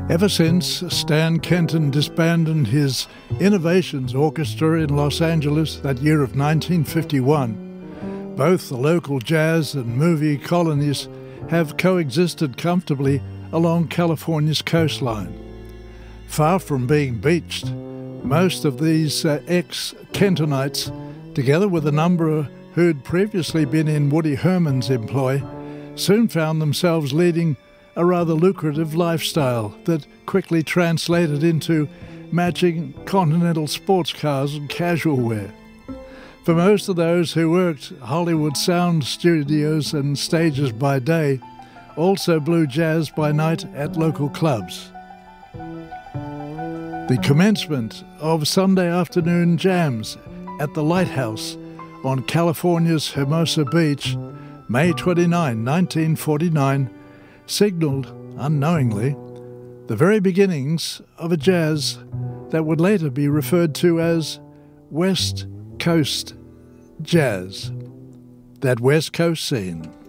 Ever since Stan Kenton disbanded his Innovations Orchestra in Los Angeles that year of 1951, both the local jazz and movie colonies have coexisted comfortably along California's coastline. Far from being beached, most of these ex-Kentonites, together with a number who'd previously been in Woody Herman's employ, soon found themselves leading a rather lucrative lifestyle that quickly translated into matching Continental sports cars and casual wear. For most of those who worked Hollywood sound studios and stages by day, also blew jazz by night at local clubs. The commencement of Sunday afternoon jams at the Lighthouse on California's Hermosa Beach, May 29, 1949, signaled, unknowingly, the very beginnings of a jazz that would later be referred to as West Coast jazz, that West Coast scene.